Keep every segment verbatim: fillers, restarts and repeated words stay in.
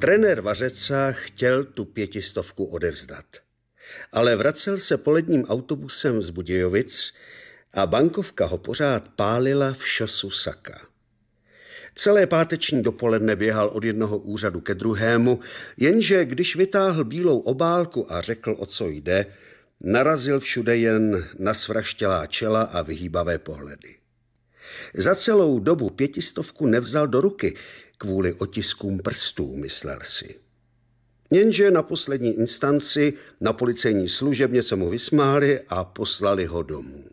Trenér Vařeca chtěl tu pětistovku odevzdat, ale vracel se poledním autobusem z Budějovic a bankovka ho pořád pálila v šosu Saka. Celé páteční dopoledne běhal od jednoho úřadu ke druhému, jenže když vytáhl bílou obálku a řekl, o co jde, narazil všude jen na svraštělá čela a vyhýbavé pohledy. Za celou dobu pětistovku nevzal do ruky, kvůli otiskům prstů, myslel si. Jenže na poslední instanci na policejní služebně se mu vysmáli a poslali ho domů.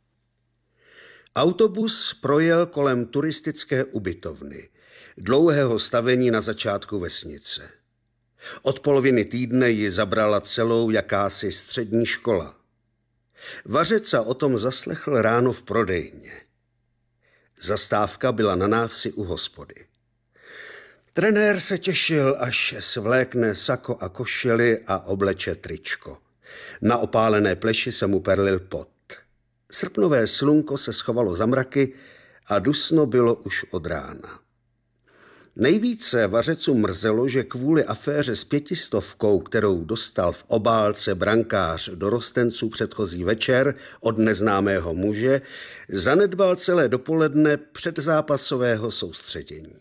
Autobus projel kolem turistické ubytovny, dlouhého stavení na začátku vesnice. Od poloviny týdne ji zabrala celou jakási střední škola. Vařeca o tom zaslechl ráno v prodejně. Zastávka byla na návsi u hospody. Trenér se těšil, až svlékne sako a košili a obleče tričko. Na opálené pleši se mu perlil pot. Srpnové slunko se schovalo za mraky a dusno bylo už od rána. Nejvíce Vařecu mrzelo, že kvůli aféře s pětistovkou, kterou dostal v obálce brankář dorostenců předchozí večer od neznámého muže, zanedbal celé dopoledne předzápasového soustředění.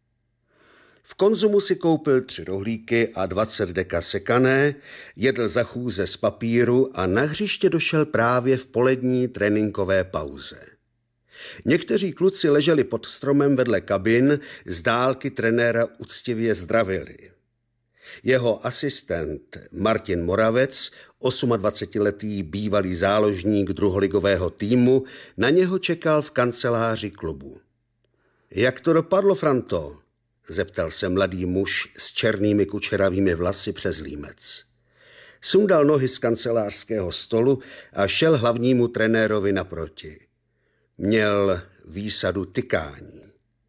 V Konzumu si koupil tři rohlíky a dvacet deka sekané, jedl za chůze z papíru a na hřiště došel právě v polední tréninkové pauze. Někteří kluci leželi pod stromem vedle kabin, z dálky trenéra uctivě zdravili. Jeho asistent Martin Moravec, osmadvacetiletý bývalý záložník druholigového týmu, na něho čekal v kanceláři klubu. Jak to dopadlo, Franto? Zeptal se mladý muž s černými kučeravými vlasy přes límec. Sundal nohy z kancelářského stolu a šel hlavnímu trenérovi naproti. Měl výsadu tykání.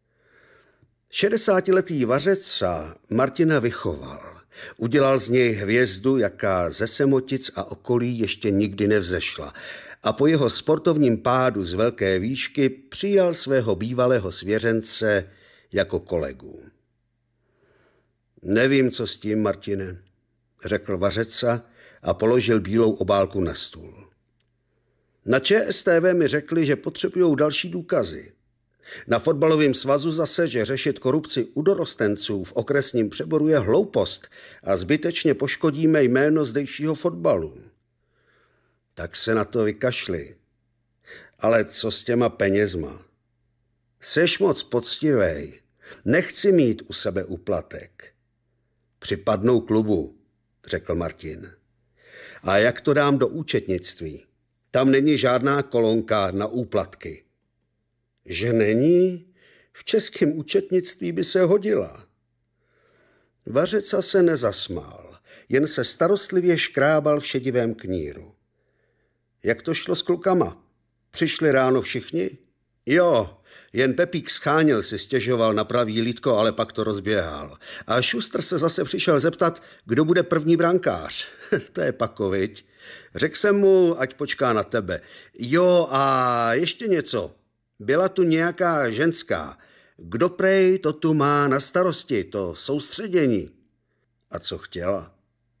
Šedesátiletý Vařeca Martina vychoval. Udělal z něj hvězdu, jaká ze Semotic a okolí ještě nikdy nevzešla, a po jeho sportovním pádu z velké výšky přijal svého bývalého svěřence jako kolegu. Nevím, co s tím, Martine, řekl Vařeca a položil bílou obálku na stůl. Na ČSTV mi řekli, že potřebují další důkazy. Na fotbalovém svazu zase, že řešit korupci u dorostenců v okresním přeboru je hloupost a zbytečně poškodíme jméno zdejšího fotbalu. Tak se na to vykašli. Ale co s těma penězma? Seš moc poctivej. Nechci mít u sebe úplatek. Připadnou klubu, řekl Martin. A jak to dám do účetnictví? Tam není žádná kolonka na úplatky. Že není? V českém účetnictví by se hodila. Vařeca se nezasmál, jen se starostlivě škrábal v šedivém kníru. Jak to šlo s klukama? Přišli ráno všichni? Jo, jen Pepík Scháněl si stěžoval na pravý lítko, ale pak to rozběhal. A Šustr se zase přišel zeptat, kdo bude první brankář. To je pakoviť. Řekl jsem mu, ať počká na tebe. Jo, a ještě něco. Byla tu nějaká ženská. Kdo prej to tu má na starosti, to soustředění? A co chtěla?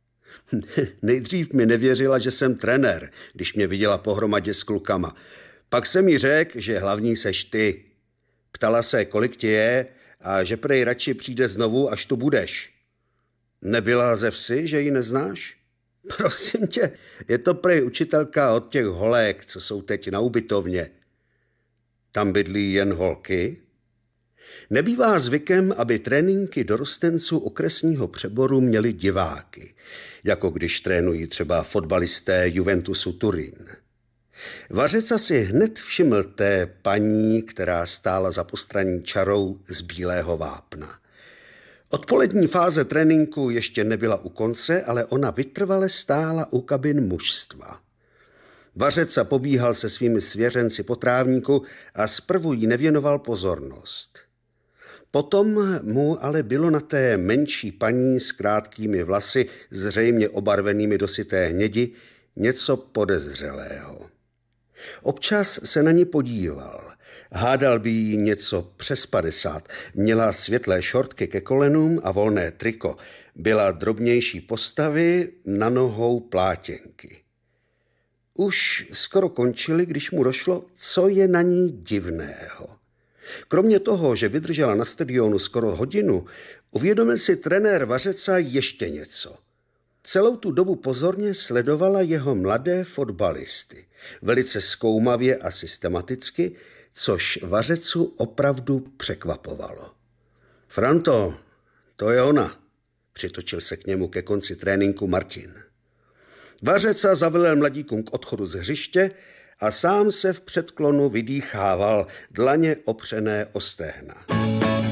Nejdřív mi nevěřila, že jsem trenér, když mě viděla pohromadě s klukama. Pak jsem jí řekl, že hlavní seš ty. Ptala se, kolik ti je a že prej radši přijde znovu, až tu budeš. Nebyla ze vsi, že ji neznáš? Prosím tě, je to prej učitelka od těch holek, co jsou teď na ubytovně. Tam bydlí jen holky? Nebývá zvykem, aby tréninky dorostenců okresního přeboru měly diváky, jako když trénují třeba fotbalisté Juventusu Turín. Vařeca si hned všiml té paní, která stála za postranní čarou z bílého vápna. Odpolední fáze tréninku ještě nebyla u konce, ale ona vytrvale stála u kabin mužstva. Vařeca pobíhal se svými svěřenci po trávníku a zprvu jí nevěnoval pozornost. Potom mu ale bylo na té menší paní s krátkými vlasy, zřejmě obarvenými do syté hnědi, něco podezřelého. Občas se na ní podíval Hádal by jí něco přes padesát. Měla světlé šortky ke kolenům a volné triko. Byla drobnější postavy, na nohou plátěnky. Už skoro končili, když mu došlo, co je na ní divného. Kromě toho, že vydržela na stadionu skoro hodinu, uvědomil si trenér Vařeca ještě něco. Celou tu dobu pozorně sledovala jeho mladé fotbalisty. Velice zkoumavě a systematicky, což Vařecu opravdu překvapovalo. Franto, to je ona, přitočil se k němu ke konci tréninku Martin. Vařeca zavelel mladíkům k odchodu z hřiště a sám se v předklonu vydýchával, dlaně opřené o stehna.